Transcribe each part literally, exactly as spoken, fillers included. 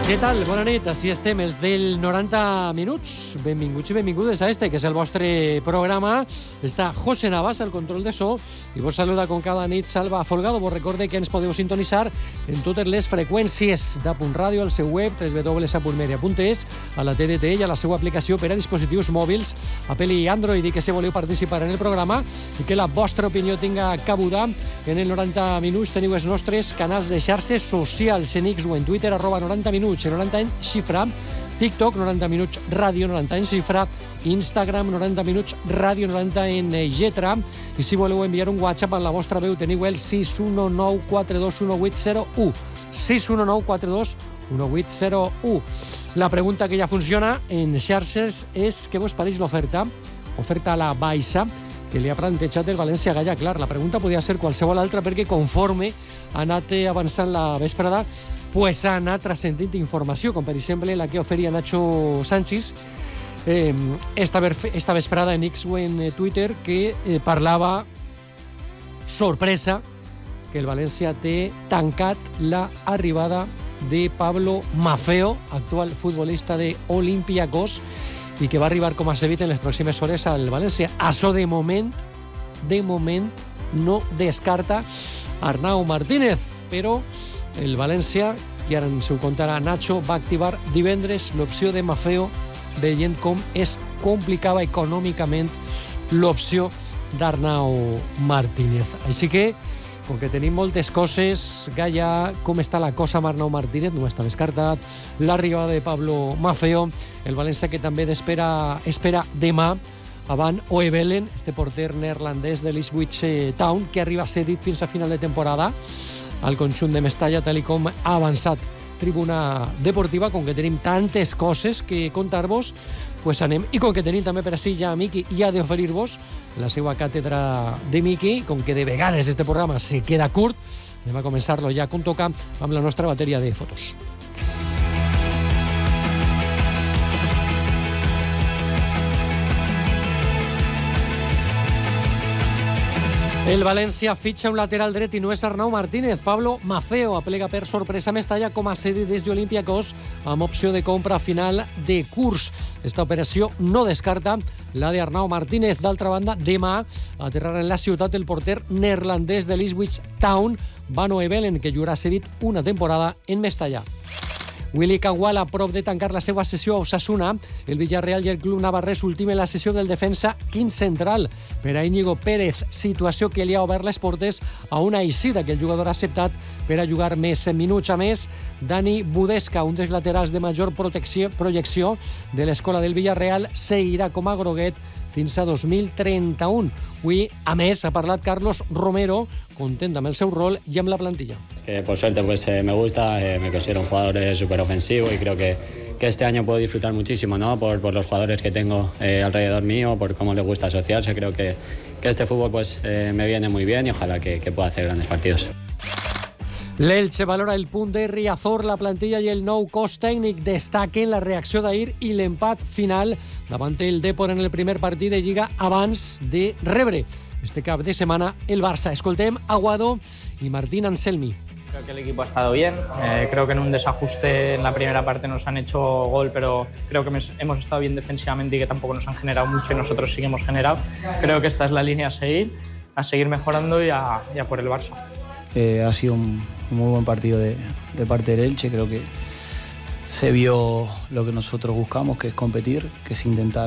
Què tal? Bona nit, així estem, els del noranta minuts. Benvinguts i benvingudes a este, que és el vostre programa. Està José Navas, al control de so, i vos saluda com cada nit Salva Folgado. Vos recorde que ens podeu sintonitzar en totes les freqüències d'A punt Ràdio, al seu web, w w w punt a punt media punt es, a la T D T i a la seva aplicació per a dispositius mòbils, Apple i Android, i que si voleu participar en el programa i que la vostra opinió tinga cabuda en el noranta minuts, teniu els nostres canals de xarxes socials en X o en Twitter, arroba noranta minuts, en noranta en xifra, TikTok, noranta minuts ràdio, noranta en xifra, Instagram, noranta minuts ràdio, noranta en lletra, i si voleu enviar un WhatsApp amb la vostra veu teniu el sis u nou quatre dos u vuit zero u, sis u nou quatre dos u vuit zero u. La pregunta que ja funciona en xarxes és què vos pareix l'oferta, oferta a la baixa, que li ha plantejat el València Gaia. Clar, la pregunta podia ser qualsevol altra perquè conforme ha anat avançant la vesprada, pues ha anat transcendint informació, com per exemple la que oferia Nacho Sánchez eh, esta, esta vesprada en X o en Twitter, que eh, parlava, sorpresa, que el València té tancat la arribada de Pablo Maffeo, actual futbolista de Olympiacos, i que va arribar, com a s'ha dit, en les pròximes hores al València. Això de moment, de moment, no descarta Arnau Martínez, però el València, i ara ens ho contarà Nacho, va activar divendres l'opció de Maffeo, veient com es complicava econòmicament l'opció d'Arnau Martínez. Així que, com que tenim moltes coses, Gaia, com està la cosa amb Arnau Martínez, no està descartat, l'arribada de Pablo Maffeo, el València que també espera, espera demà avant Oebelen, este porter neerlandès de l'Ipswich Town, que arriba cedit fins a final de temporada al conjunt de Mestalla, tal com ha avançat Tribuna Deportiva. Com que tenim tantes coses que contar-vos, pues anem. I com que tenim també per així ja a Miki i ha d'oferir-vos la seva càtedra de Miki, com que de vegades este programa se queda curt, anem a començar-lo ja com toca amb la nostra bateria de fotos. El València fitxa un lateral dret i no és Arnau Martínez. Pablo Maffeo aplega per sorpresa Mestalla com a cedi des d'Olympiacos amb opció de compra final de curs. Esta operació no descarta la de Arnau Martínez. D'altra banda, demà aterrarà en la ciutat el porter neerlandès de l'Ipswich Town, Van Oebelen, que jugarà cedit una temporada en Mestalla. Willy Kawal, a prop de tancar la seva sessió a Osasuna, el Villarreal i el club navarrès ultimen la sessió del defensa quin central per a Íñigo Pérez, situació que li ha obert les portes a una eixida que el jugador ha acceptat per a jugar més minuts. A més, Dani Budesca, un dels laterals de major protecció, projecció de l'escola del Villarreal, seguirà com a groguet fins a dos mil trenta-u. Avui, a més, ha parlat Carlos Romero, content amb el seu rol i amb la plantilla. Es que por suerte pues eh, me gusta, eh, me considero un jugador eh, súper ofensivo y creo que, que este año puedo disfrutar muchísimo, ¿no? Por, por los jugadores que tengo eh, alrededor mío, por cómo les gusta asociarse. Creo que, que este fútbol pues eh, me viene muy bien y ojalá que, que pueda hacer grandes partidos. L'Elche valora el punt de Riazor, la plantilla i el nou cos tècnic. Destaquen la reacció d'ahir i l'empat final davant el Depor en el primer partit de Lliga abans de rebre este cap de setmana el Barça. Escoltem Aguado i Martín Anselmi. Creo que el equipo ha estado bien, eh, creo que en un desajuste en la primera parte nos han hecho gol, pero creo que hemos estado bien defensivamente y que tampoco nos han generado mucho y nosotros sí que hemos generado. Creo que esta es la línea a seguir, a seguir mejorando y a, y a por el Barça. Eh, ha sido un, un muy buen partido de, de parte del Elche. Creo que se vio lo que nosotros buscamos, que es competir, que es intentar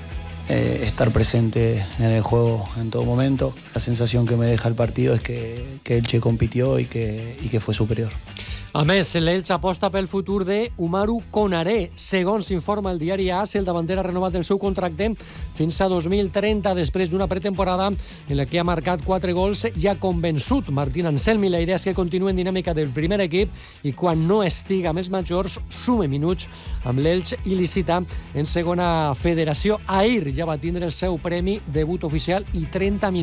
eh, estar presente en el juego en todo momento. La sensación que me deja el partido es que, que Elche compitió y que, y que fue superior. A més, l'Elche aposta pel futur de Umaru Konaré. Segons informa el diari A S, el davanter ha renovat el seu contracte fins a dos mil trenta, després d'una pretemporada en la que ha marcat quatre gols i ha convençut Martín Anselmi. La idea és que continua en dinàmica del primer equip i quan no estiga amb els majors sume minuts amb l'Elche il·lícita en segona federació. Ahir ja va tindre el seu premi debut oficial i trenta minuts